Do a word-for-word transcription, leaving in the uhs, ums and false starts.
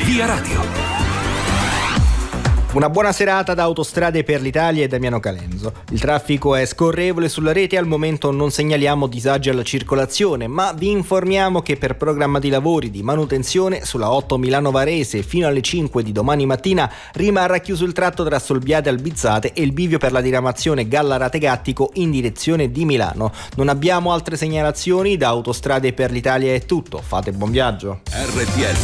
Via Radio. Una buona serata da Autostrade per l'Italia e Damiano Calenzo. Il traffico è scorrevole sulla rete e al momento non segnaliamo disagi alla circolazione, ma vi informiamo che per programma di lavori di manutenzione sulla otto Milano Varese fino alle cinque di domani mattina rimarrà chiuso il tratto tra Solbiate Albizzate e il bivio per la diramazione Gallarate-Gattico in direzione di Milano. Non abbiamo altre segnalazioni, da Autostrade per l'Italia è tutto. Fate buon viaggio. R T L